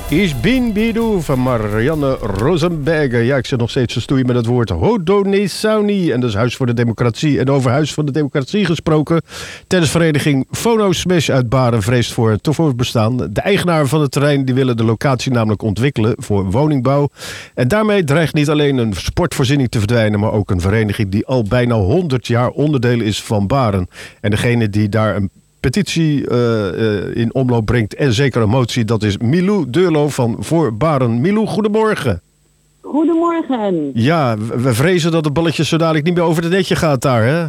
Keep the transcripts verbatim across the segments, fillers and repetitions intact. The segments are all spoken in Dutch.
Ich bin Bidu van Marianne Rosenberger. Ja, ik zit nog steeds te stoeien met het woord Haudenosaunee. En dat is Huis voor de Democratie. En over Huis voor de Democratie gesproken. Tennisvereniging Phono Smash uit Baren vreest voor het voortbestaan. De eigenaren van het terrein die willen de locatie namelijk ontwikkelen voor woningbouw. En daarmee dreigt niet alleen een sportvoorziening te verdwijnen, maar ook een vereniging die al bijna honderd jaar onderdeel is van Baren. En degene die daar een petitie uh, uh, in omloop brengt en zeker een motie, dat is Milou Deurlo van Voor Baren. Milou, goedemorgen. Goedemorgen. Ja, we vrezen dat het balletje zo dadelijk niet meer over het netje gaat daar, hè?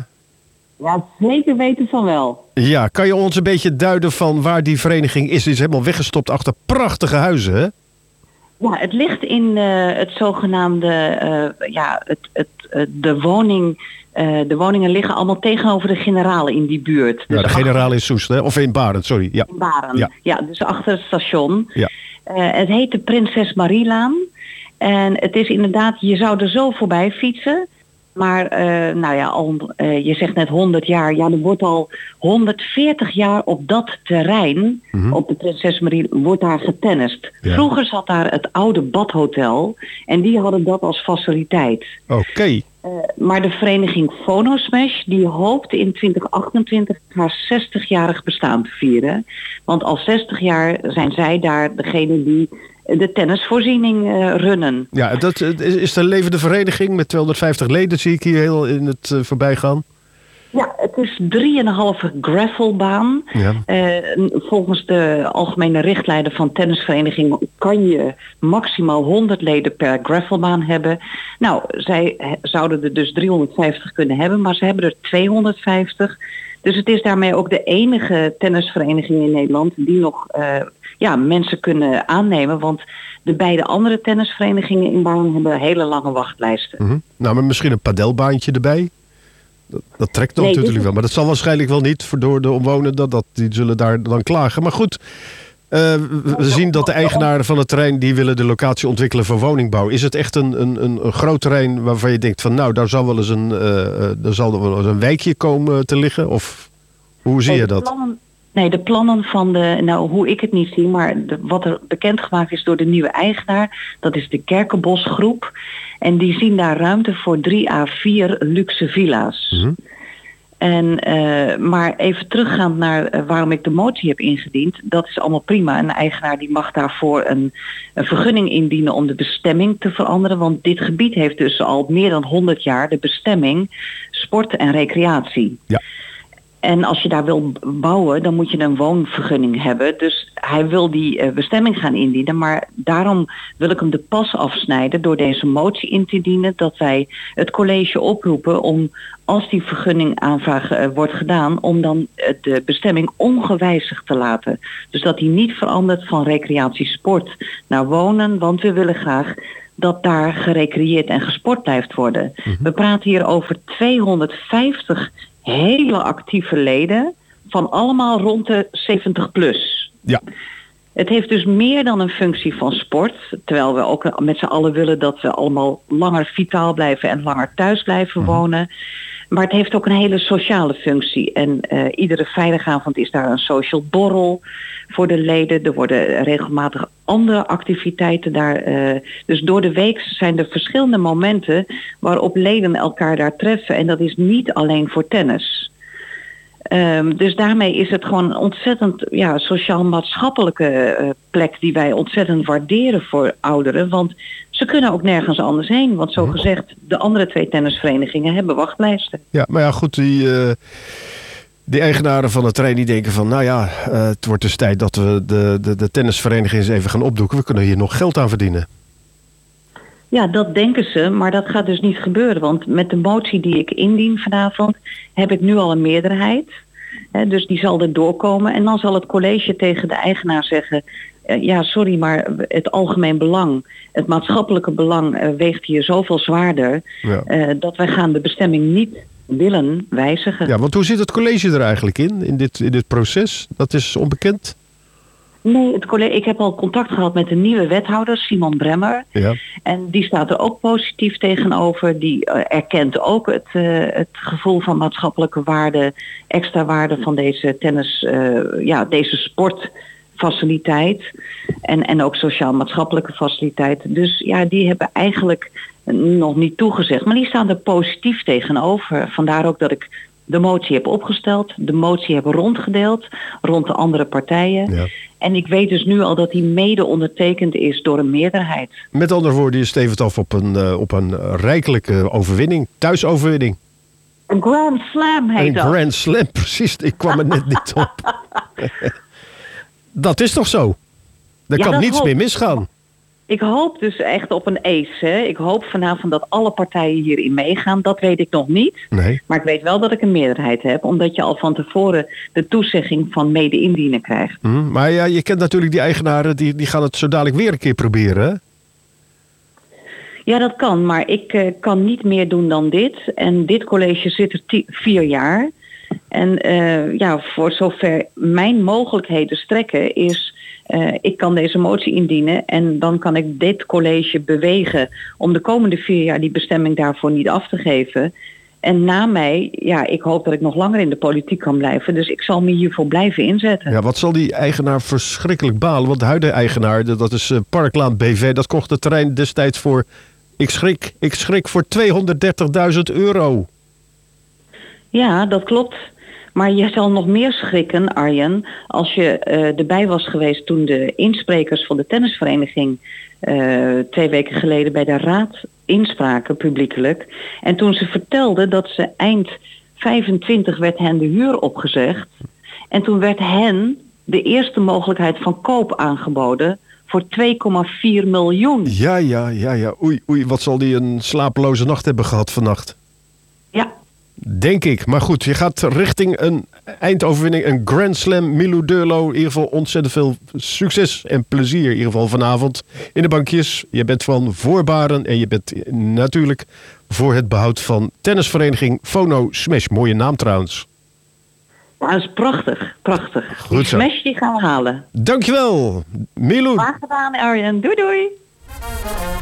Ja, zeker weten van wel. Ja, kan je ons een beetje duiden van waar die vereniging is? Die is helemaal weggestopt achter prachtige huizen, hè? Ja, het ligt in uh, het zogenaamde, uh, ja, het, het, uh, de woning... Uh, de woningen liggen allemaal tegenover de Generale in die buurt. Ja, dus de Generale in Soest, hè? Of in Baren, sorry. Ja. In Baren, ja. ja, dus achter het station. Ja. Uh, het heet de Prinses Marielaan. En het is inderdaad, je zou er zo voorbij fietsen. Maar, uh, nou ja, al, uh, je zegt net honderd jaar. Ja, er wordt al honderdveertig jaar op dat terrein, mm-hmm. op de Prinses Marie, wordt daar getennist. Ja. Vroeger zat daar het oude badhotel. En die hadden dat als faciliteit. Oké. Okay. Uh, maar de vereniging Phono Smash die hoopt in twintig achtentwintig haar zestigjarig bestaan te vieren. Want al zestig jaar zijn zij daar degene die de tennisvoorziening uh, runnen. Ja, dat is de levende vereniging met tweehonderdvijftig leden, zie ik hier heel in het uh, voorbijgaan. Ja, het is drieënhalve gravelbaan. Ja. Uh, volgens de algemene richtlijnen van tennisverenigingen kan je maximaal honderd leden per gravelbaan hebben. Nou, zij zouden er dus driehonderdvijftig kunnen hebben, maar ze hebben er tweehonderdvijftig. Dus het is daarmee ook de enige tennisvereniging in Nederland die nog uh, ja, mensen kunnen aannemen. Want de beide andere tennisverenigingen in Baren hebben hele lange wachtlijsten. Mm-hmm. Nou, maar misschien een padelbaantje erbij? Dat, dat trekt dan nee, natuurlijk is... wel. Maar dat zal waarschijnlijk wel niet voor door de omwonenden. Dat, dat, die zullen daar dan klagen. Maar goed, uh, we zien dat de eigenaren van het terrein die willen de locatie ontwikkelen voor woningbouw. Is het echt een, een, een, een groot terrein waarvan je denkt van nou, daar zal wel eens een, uh, daar zal wel eens een wijkje komen te liggen? Of hoe zie je dat? Plannen, nee, de plannen van de, nou hoe ik het niet zie, maar de, wat er bekendgemaakt is door de nieuwe eigenaar, dat is de Kerkenbosgroep. En die zien daar ruimte voor drie à vier luxe villa's. Mm-hmm. En, uh, maar even teruggaand naar uh, waarom ik de motie heb ingediend. Dat is allemaal prima. Een eigenaar die mag daarvoor een, een vergunning indienen om de bestemming te veranderen. Want dit gebied heeft dus al meer dan honderd jaar de bestemming sport en recreatie. Ja. En als je daar wil bouwen, dan moet je een woonvergunning hebben. Dus hij wil die uh, bestemming gaan indienen. Maar daarom wil ik hem de pas afsnijden door deze motie in te dienen. Dat wij het college oproepen om, als die vergunningaanvraag uh, wordt gedaan, om dan uh, de bestemming ongewijzigd te laten. Dus dat die niet verandert van recreatiesport naar wonen. Want we willen graag dat daar gerecreëerd en gesport blijft worden. Mm-hmm. We praten hier over tweehonderdvijftig hele actieve leden van allemaal rond de zeventig plus. Ja. Het heeft dus meer dan een functie van sport, terwijl we ook met z'n allen willen dat we allemaal langer vitaal blijven en langer thuis blijven mm-hmm. wonen. Maar het heeft ook een hele sociale functie. En uh, iedere vrijdagavond is daar een social borrel voor de leden. Er worden regelmatig andere activiteiten daar. Uh, dus door de week zijn er verschillende momenten waarop leden elkaar daar treffen. En dat is niet alleen voor tennis. Um, dus daarmee is het gewoon een ontzettend ja, sociaal-maatschappelijke uh, plek die wij ontzettend waarderen voor ouderen. Want ze kunnen ook nergens anders heen. Want zo gezegd, de andere twee tennisverenigingen hebben wachtlijsten. Ja, maar ja, goed, die, uh, die eigenaren van het terrein die denken van nou ja, uh, het wordt dus tijd dat we de, de, de tennisvereniging eens even gaan opdoeken. We kunnen hier nog geld aan verdienen. Ja, dat denken ze, maar dat gaat dus niet gebeuren. Want met de motie die ik indien vanavond heb ik nu al een meerderheid. He, dus die zal er doorkomen. En dan zal het college tegen de eigenaar zeggen, uh, ja sorry, maar het algemeen belang, het maatschappelijke belang uh, weegt hier zoveel zwaarder. Ja. Uh, dat wij gaan de bestemming niet willen wijzigen. Ja, want hoe zit het college er eigenlijk in, in dit, in dit proces? Dat is onbekend? Nee, het college, ik heb al contact gehad met de nieuwe wethouder, Simon Bremmer. Ja. En die staat er ook positief tegenover. Die uh, erkent ook het, uh, het gevoel van maatschappelijke waarde, extra waarde van deze tennis, uh, ja, deze sport faciliteit. En, en ook sociaal-maatschappelijke faciliteit. Dus ja, die hebben eigenlijk nog niet toegezegd. Maar die staan er positief tegenover. Vandaar ook dat ik de motie heb opgesteld. De motie heb rondgedeeld rond de andere partijen. Ja. En ik weet dus nu al dat die mede ondertekend is door een meerderheid. Met andere woorden, je stevend af op een, uh, op een rijkelijke overwinning. Thuisoverwinning. Een Grand Slam heet een dat. Een Grand Slam, precies. Ik kwam er net niet op. Dat is toch zo? Er ja, kan niets hoop. meer misgaan. Ik hoop dus echt op een ace. Hè. Ik hoop vanavond dat alle partijen hierin meegaan. Dat weet ik nog niet. Nee. Maar ik weet wel dat ik een meerderheid heb. Omdat je al van tevoren de toezegging van mede-indienen krijgt. Mm, maar ja, je kent natuurlijk die eigenaren. Die, die gaan het zo dadelijk weer een keer proberen. Hè? Ja, dat kan. Maar ik uh, kan niet meer doen dan dit. En dit college zit er t- vier jaar. En uh, ja, voor zover mijn mogelijkheden strekken is... Uh, ik kan deze motie indienen en dan kan ik dit college bewegen om de komende vier jaar die bestemming daarvoor niet af te geven. En na mij, ja, ik hoop dat ik nog langer in de politiek kan blijven. Dus ik zal me hiervoor blijven inzetten. Ja, wat zal die eigenaar verschrikkelijk balen? Want de huidige eigenaar, dat is uh, Parklaan B V, dat kocht het terrein destijds voor, ik schrik, ik schrik voor tweehonderddertigduizend euro. Ja, dat klopt. Maar je zal nog meer schrikken, Arjen, als je uh, erbij was geweest toen de insprekers van de tennisvereniging uh, twee weken geleden bij de raad inspraken publiekelijk. En toen ze vertelden dat ze eind vijfentwintig werd hen de huur opgezegd. En toen werd hen de eerste mogelijkheid van koop aangeboden voor twee komma vier miljoen. Ja, ja, ja, ja. Oei, oei, wat zal die een slapeloze nacht hebben gehad vannacht? Ja. Denk ik. Maar goed, je gaat richting een eindoverwinning, een Grand Slam. Milou Deurlo, in ieder geval ontzettend veel succes en plezier. In ieder geval vanavond in de bankjes. Je bent van Voorbaren en je bent natuurlijk voor het behoud van tennisvereniging Fono Smash. Mooie naam trouwens. Ja, dat is prachtig. Prachtig. Goed die zo. Smash die gaan we halen. Dankjewel, Milou. Graag gedaan, Arjen. Doei doei.